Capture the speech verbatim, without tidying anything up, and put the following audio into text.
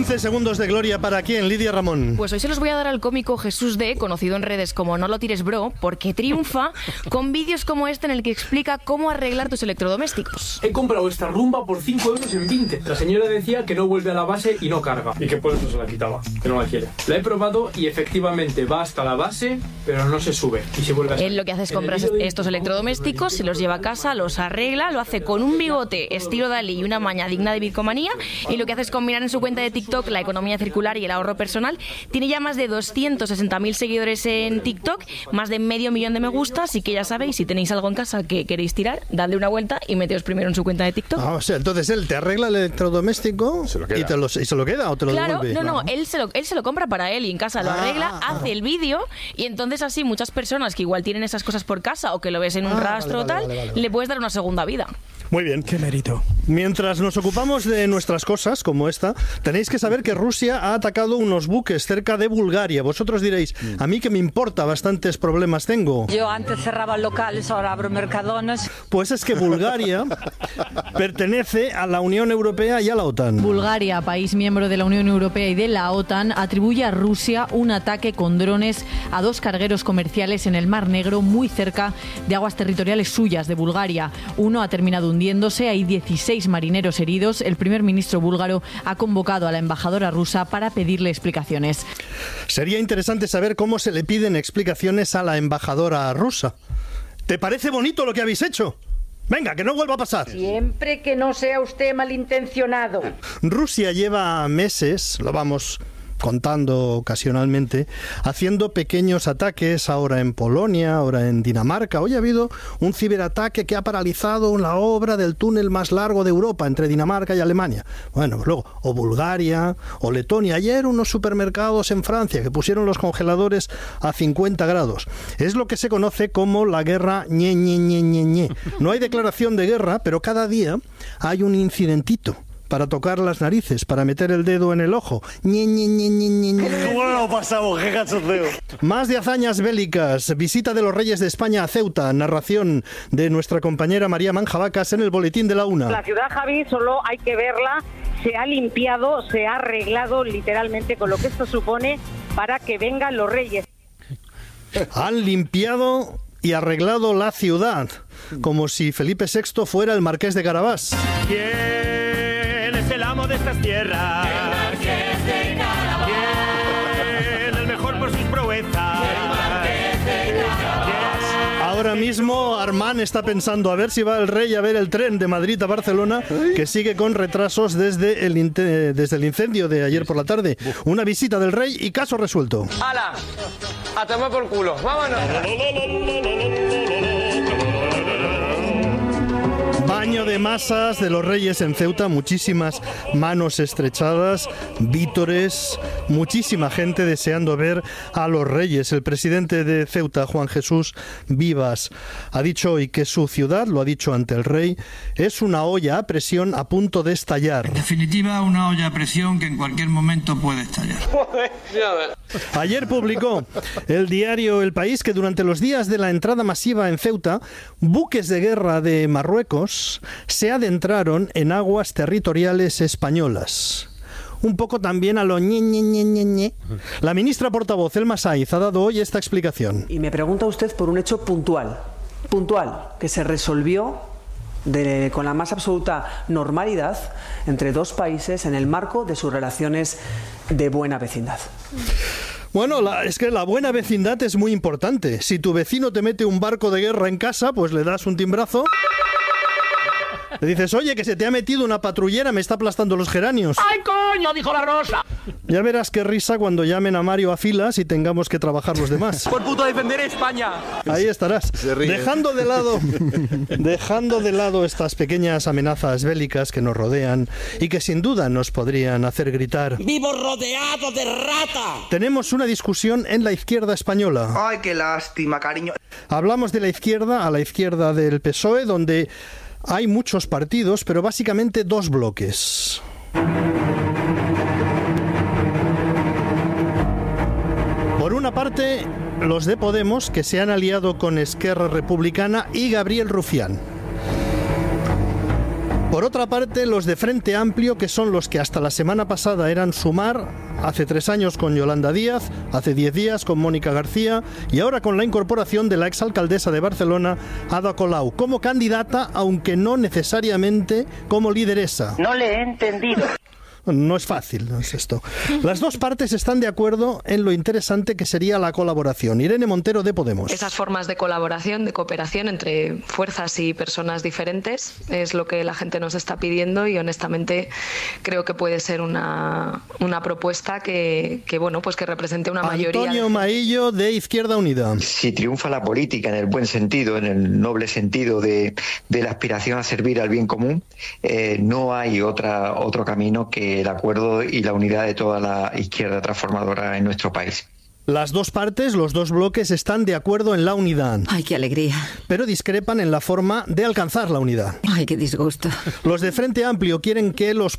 quince segundos de gloria para quién, Lidia Ramón. Pues hoy se los voy a dar al cómico Jesús D, conocido en redes como No lo tires bro, porque triunfa con vídeos como este en el que explica cómo arreglar tus electrodomésticos. He comprado esta rumba por cinco euros en Vinted. La señora decía que no vuelve a la base y no carga, y que por eso se la quitaba, que no la quiere. La he probado y efectivamente va hasta la base, pero no se sube y se vuelve a Él lo que hace es comprar estos electrodomésticos, se los lleva a casa, los arregla, lo hace con un bigote estilo Dalí y una maña digna de Bitcomanía, y lo que hace es combinar en su cuenta de TikTok la economía circular y el ahorro personal. Tiene ya más de doscientos sesenta mil seguidores en TikTok, más de medio millón de me gusta, así que ya sabéis, si tenéis algo en casa que queréis tirar, dadle una vuelta y meteos primero en su cuenta de TikTok. Ah, o sea, entonces él te arregla el electrodoméstico se lo y, te lo, y se lo queda o te lo claro, devuelve. No, no, él se, lo, él se lo compra para él y en casa lo ah, arregla, ah, hace ah. el vídeo y entonces así muchas personas que igual tienen esas cosas por casa o que lo ves en un ah, rastro o vale, tal, vale, vale, vale. le puedes dar una segunda vida. Muy bien. Qué mérito. Mientras nos ocupamos de nuestras cosas, como esta, tenéis que saber que Rusia ha atacado unos buques cerca de Bulgaria. Vosotros diréis, a mí que me importa, bastantes problemas tengo. Yo antes cerraba locales, ahora abro mercadones. Pues es que Bulgaria pertenece a la Unión Europea y a la OTAN. Bulgaria, país miembro de la Unión Europea y de la OTAN, atribuye a Rusia un ataque con drones a dos cargueros comerciales en el Mar Negro, muy cerca de aguas territoriales suyas de Bulgaria. Uno ha terminado hundiéndose, hay dieciséis marineros heridos. El primer ministro búlgaro ha convocado a la embajadora rusa para pedirle explicaciones. Sería interesante saber cómo se le piden explicaciones a la embajadora rusa. ¿Te parece bonito lo que habéis hecho? Venga, que no vuelva a pasar. Siempre que no sea usted malintencionado. Rusia lleva meses, lo vamos contando ocasionalmente, haciendo pequeños ataques, ahora en Polonia, ahora en Dinamarca. Hoy ha habido un ciberataque que ha paralizado la obra del túnel más largo de Europa, entre Dinamarca y Alemania. Bueno, pues luego, o Bulgaria, o Letonia. Ayer unos supermercados en Francia que pusieron los congeladores a cincuenta grados. Es lo que se conoce como la guerra ñe, ñe, ñe, ñe, ñe. No hay declaración de guerra, pero cada día hay un incidentito para tocar las narices, para meter el dedo en el ojo. Ñe, ñe, ñe, ñe, ñe, ñe. ¿Cómo lo pasamos? ¡Qué cachondeo! Más de hazañas bélicas. Visita de los Reyes de España a Ceuta. Narración de nuestra compañera María Manjabacas en el Boletín de la Una. La ciudad, Javi, solo hay que verla. Se ha limpiado, se ha arreglado literalmente con lo que esto supone para que vengan los Reyes. Han limpiado y arreglado la ciudad, como si Felipe sexto fuera el marqués de Carabás. ¿Quién es el amo de estas tierras? El marqués de Carabás. ¿Quién el mejor por sus proezas? El marqués de Carabás. Ahora mismo Armán está pensando a ver si va el rey a ver el tren de Madrid a Barcelona, que sigue con retrasos desde el, in- desde el incendio de ayer por la tarde. Una visita del rey y caso resuelto. ¡Hala! A tomar por culo. ¡Vámonos! Baño de masas de los Reyes en Ceuta, muchísimas manos estrechadas, vítores, muchísima gente deseando ver a los Reyes. El presidente de Ceuta, Juan Jesús Vivas, ha dicho hoy que su ciudad, lo ha dicho ante el rey, es una olla a presión a punto de estallar. En definitiva, una olla a presión que en cualquier momento puede estallar. Ayer publicó el diario El País que durante los días de la entrada masiva en Ceuta, buques de guerra de Marruecos se adentraron en aguas territoriales españolas. Un poco también a lo ñe, ñe, ñe, ñe, ñe. La ministra portavoz, Elma Saiz, ha dado hoy esta explicación. Y me pregunta usted por un hecho puntual, puntual, que se resolvió de, con la más absoluta normalidad entre dos países en el marco de sus relaciones de buena vecindad. Bueno, la, es que la buena vecindad es muy importante. Si tu vecino te mete un barco de guerra en casa, pues le das un timbrazo. Le dices, oye, que se te ha metido una patrullera, me está aplastando los geranios. ¡Ay, coño! Dijo la Rosa. Ya verás qué risa cuando llamen a Mario a filas y tengamos que trabajar los demás. ¡Por puto defender España! Ahí estarás. Dejando de lado, dejando de lado estas pequeñas amenazas bélicas que nos rodean y que sin duda nos podrían hacer gritar. ¡Vivo rodeado de rata! Tenemos una discusión en la izquierda española. ¡Ay, qué lástima, cariño! Hablamos de la izquierda, a la izquierda del P S O E, donde hay muchos partidos, pero básicamente dos bloques. Por una parte, los de Podemos, que se han aliado con Esquerra Republicana y Gabriel Rufián. Por otra parte, los de Frente Amplio, que son los que hasta la semana pasada eran Sumar, hace tres años con Yolanda Díaz, hace diez días con Mónica García y ahora con la incorporación de la exalcaldesa de Barcelona, Ada Colau, como candidata, aunque no necesariamente como lideresa. No le he entendido. No es fácil, no es esto. Las dos partes están de acuerdo en lo interesante que sería la colaboración. Irene Montero, de Podemos. Esas formas de colaboración, de cooperación entre fuerzas y personas diferentes es lo que la gente nos está pidiendo y honestamente creo que puede ser una, una propuesta que, que, bueno, pues que represente una mayoría. Antonio de... Maillo, de Izquierda Unida. Si triunfa la política en el buen sentido, en el noble sentido de, de la aspiración a servir al bien común, eh, no hay otra, otro camino que el acuerdo y la unidad de toda la izquierda transformadora en nuestro país. Las dos partes, los dos bloques, están de acuerdo en la unidad. ¡Ay, qué alegría! Pero discrepan en la forma de alcanzar la unidad. ¡Ay, qué disgusto! Los de Frente Amplio quieren que los